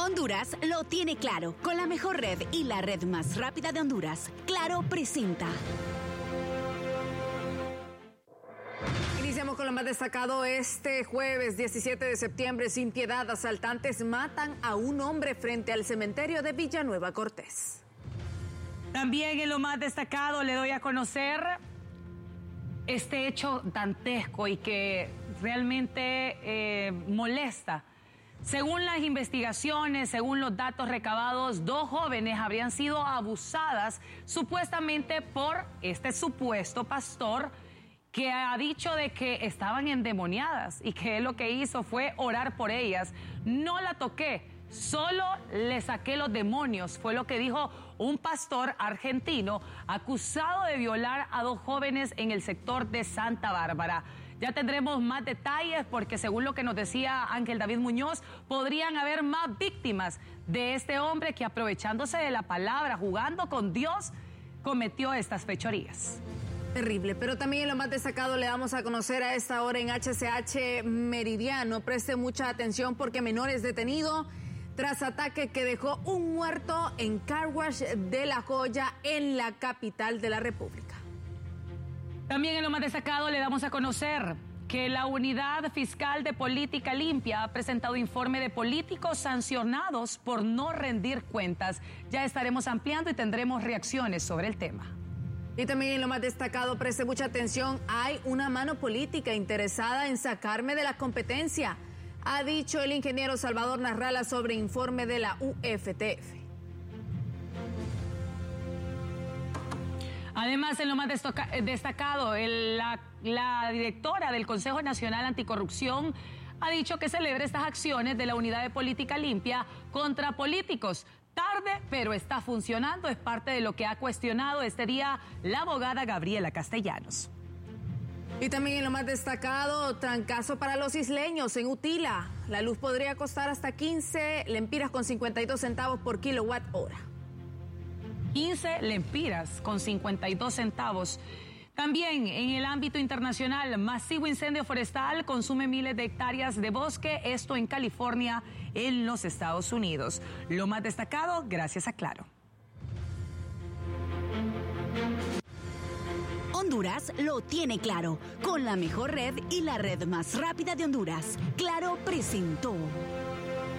Honduras lo tiene claro. Con la mejor red y la red más rápida de Honduras, Claro presenta. Iniciamos con lo más destacado este jueves 17 de septiembre. Sin piedad, asaltantes matan a un hombre frente al cementerio de Villanueva Cortés. También en lo más destacado le doy a conocer este hecho dantesco y que realmente molesta. Según las investigaciones, según los datos recabados, 2 jóvenes habrían sido abusadas supuestamente por este supuesto pastor que ha dicho de que estaban endemoniadas y que él lo que hizo fue orar por ellas. No la toqué, solo le saqué los demonios, fue lo que dijo un pastor argentino acusado de violar a 2 jóvenes en el sector de Santa Bárbara. Ya tendremos más detalles porque según lo que nos decía Ángel David Muñoz, podrían haber más víctimas de este hombre que aprovechándose de la palabra, jugando con Dios, cometió estas fechorías. Terrible, pero también en lo más destacado le damos a conocer a esta hora en HCH Meridiano. Preste mucha atención porque menor es detenido tras ataque que dejó un muerto en Car Wash de La Joya en la capital de la República. También en lo más destacado le damos a conocer que la Unidad Fiscal de Política Limpia ha presentado informe de políticos sancionados por no rendir cuentas. Ya estaremos ampliando y tendremos reacciones sobre el tema. Y también en lo más destacado, preste mucha atención, hay una mano política interesada en sacarme de la competencia, ha dicho el ingeniero Salvador Narrala sobre informe de la UFTF. Además, en lo más destacado, la directora del Consejo Nacional Anticorrupción ha dicho que celebra estas acciones de la Unidad de Política Limpia contra políticos. Tarde, pero está funcionando, es parte de lo que ha cuestionado este día la abogada Gabriela Castellanos. Y también en lo más destacado, trancazo para los isleños en Utila. La luz podría costar hasta 15 lempiras con 52 centavos por kilowatt hora. 15 lempiras con 52 centavos. También en el ámbito internacional, masivo incendio forestal consume miles de hectáreas de bosque, esto en California, en los Estados Unidos. Lo más destacado, gracias a Claro. Honduras lo tiene claro. Con la mejor red y la red más rápida de Honduras, Claro presentó.